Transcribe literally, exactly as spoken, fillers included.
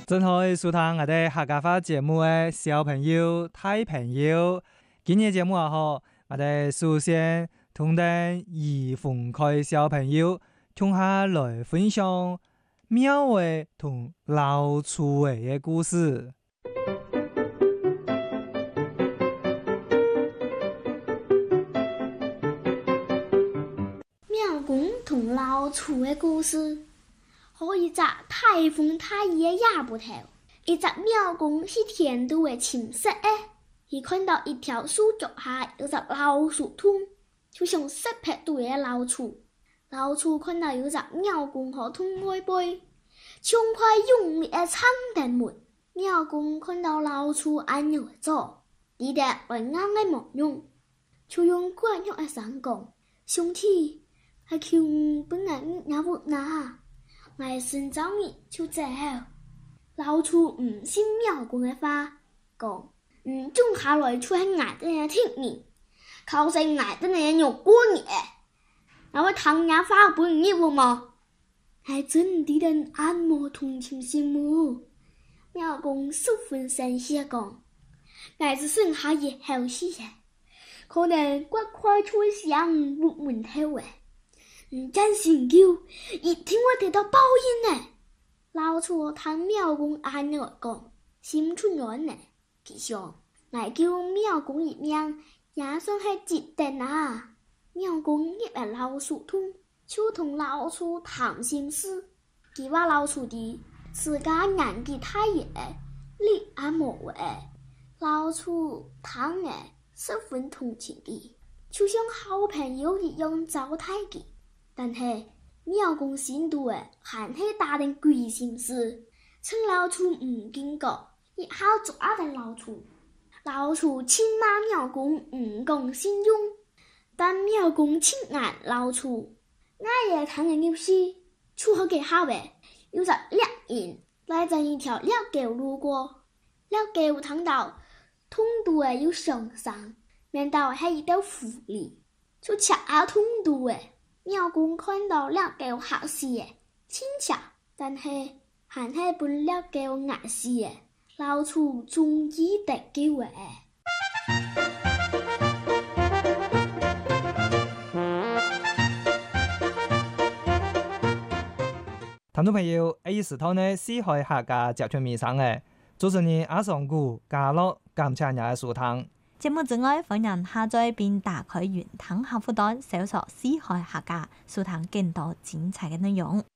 正好收聽我哋客家話節目嘅小朋友、大朋友，今日節目啊好，我哋首先同啲兒童區小朋友同下來分享廟會同老厝會嘅故事。 廟公同老厝嘅故事。可以只大風大雨嘅夜晡頭，一隻廟公是天都嘅青色誒，佢看到一條樹腳下有隻老鼠洞，就想識拍對嘅老厝。老厝看到有隻廟公和洞外背，暢快用力嘅撐大門。廟公看到老厝安樣做，啲得來啱嘅模樣，就用慣樣嘅聲講：兄弟，係求本人也活拿。我信走你就走，老厝唔信廟公嘅話，講唔中下來出喺挨得人聽你，靠勢挨得人肉過你，那位唐人花本業務嘛，係真啲人按摩同情心麼？廟公十分生氣講，我只剩下一口氣嘅，可能骨塊出響木門頭嘅。唔真心叫，一定會得到報應呢。老厝聽廟公安樣講，心出暖呢。其實，我叫廟公一命，也算係值得啊。廟公入嚟老鼠洞，就同老厝談心事。佢話老厝啲自家年紀大嘢，力也冇誒。老厝聽誒十分同情佢，就像好朋友一樣招待佢。但係廟公心度誒，還係打定鬼心思，趁老厝唔經過，一下抓定老厝。老厝親罵廟公唔講信用，但廟公親愛老厝，我也睇人入戲，出好幾下誒，有隻獵人來在一條獵狗路過，獵狗聽到通度誒有傷傷，難道係一條狐狸，就掐下通度誒。廟公看到獵狗嚇死嘅，親切，但係還係本獵狗壓死嘅，老厝終於得救嘅。 聽眾朋友，呢時頭呢，四海客家集團面上嘅，主持人阿尚古、嘉樂、感謝人嘅收聽。 節目之外，歡迎下載並打開雲聽客戶端，搜索四海客家，收聽更多精彩嘅內容。